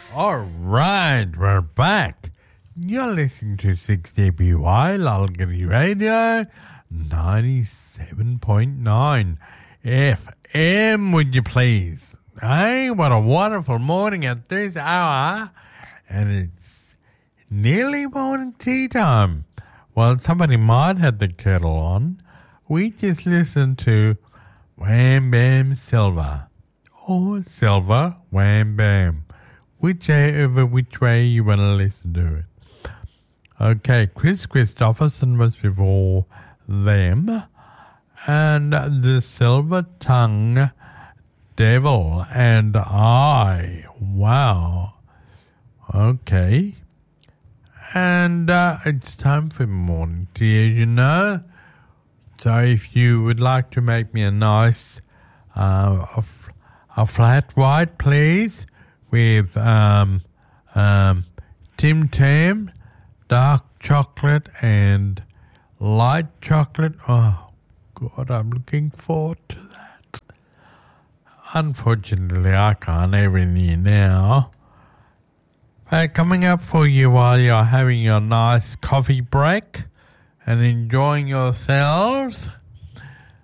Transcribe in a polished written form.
All right, we're back. You're listening to 6DBY Lalgiri Radio 97.9 FM, would you please? Hey, what a wonderful morning at this hour. And it's nearly morning tea time. Well, somebody might have the kettle on. We just listened to Wham Bam Silver. Or Silver Wham Bam. Which way you want to listen to it. Okay, Chris Christopherson was before them. And the Silver Tongue Devil and I. Wow. Okay. And it's time for morning tea, as you know. So if you would like to make me a nice, a flat white, please, with Tim Tam, dark chocolate and light chocolate. Oh, God, I'm looking forward to that. Unfortunately, I can't have any now. But coming up for you while you're having your nice coffee break and enjoying yourselves,